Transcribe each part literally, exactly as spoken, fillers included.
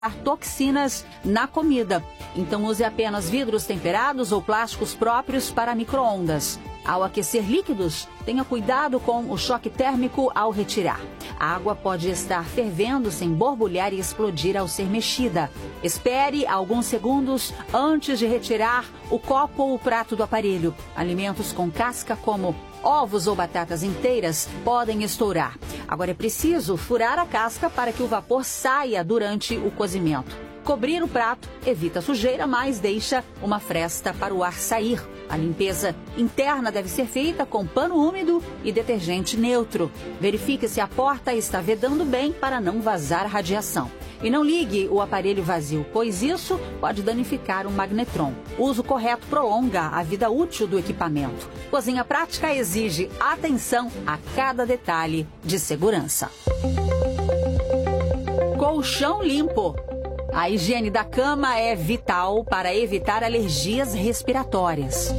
toxinas na comida. Então use apenas vidros temperados ou plásticos próprios para micro-ondas. Ao aquecer líquidos, tenha cuidado com o choque térmico ao retirar. A água pode estar fervendo sem borbulhar e explodir ao ser mexida. Espere alguns segundos antes de retirar o copo ou o prato do aparelho. Alimentos com casca como ovos ou batatas inteiras podem estourar. Agora é preciso furar a casca para que o vapor saia durante o cozimento. Cobrir o prato evita a sujeira, mas deixa uma fresta para o ar sair. A limpeza interna deve ser feita com pano úmido e detergente neutro. Verifique se a porta está vedando bem para não vazar radiação. E não ligue o aparelho vazio, pois isso pode danificar o magnetron. O uso correto prolonga a vida útil do equipamento. Cozinha prática exige atenção a cada detalhe de segurança. Colchão limpo. A higiene da cama é vital para evitar alergias respiratórias.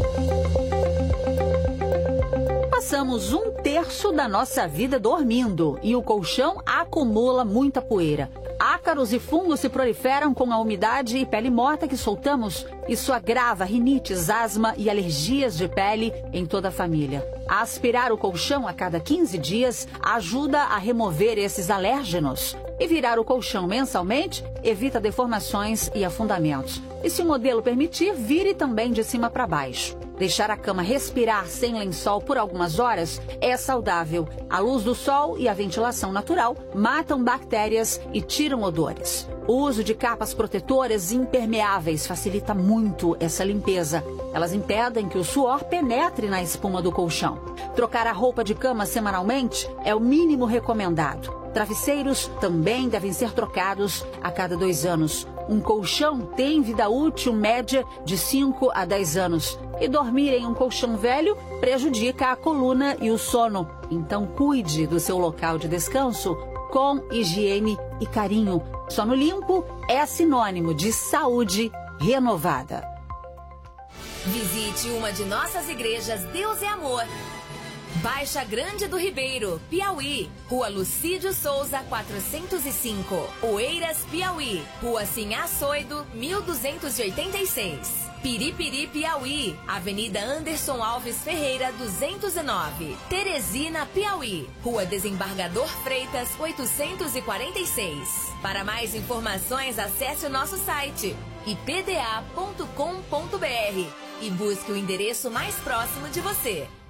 Passamos um terço da nossa vida dormindo e o colchão acumula muita poeira. Ácaros e fungos se proliferam com a umidade e pele morta que soltamos. Isso agrava rinites, asma e alergias de pele em toda a família. Aspirar o colchão a cada quinze dias ajuda a remover esses alérgenos. E virar o colchão mensalmente evita deformações e afundamentos. E se o modelo permitir, vire também de cima para baixo. Deixar a cama respirar sem lençol por algumas horas é saudável. A luz do sol e a ventilação natural matam bactérias e tiram odores. O uso de capas protetoras impermeáveis facilita muito essa limpeza. Elas impedem que o suor penetre na espuma do colchão. Trocar a roupa de cama semanalmente é o mínimo recomendado. Travesseiros também devem ser trocados a cada dois anos. Um colchão tem vida útil média de cinco a dez anos. E dormir em um colchão velho prejudica a coluna e o sono. Então cuide do seu local de descanso com higiene e carinho. Sono limpo é sinônimo de saúde renovada. Visite uma de nossas igrejas Deus é Amor. Baixa Grande do Ribeiro, Piauí, Rua Lucídio Souza, quatrocentos e cinco, Oeiras, Piauí, Rua Sinhá Soido, mil duzentos e oitenta e seis. Piripiri, Piauí, Avenida Anderson Alves Ferreira, duzentos e nove. Teresina, Piauí, Rua Desembargador Freitas, oitocentos e quarenta e seis. Para mais informações, acesse o nosso site i p d a ponto com ponto b r e busque o endereço mais próximo de você.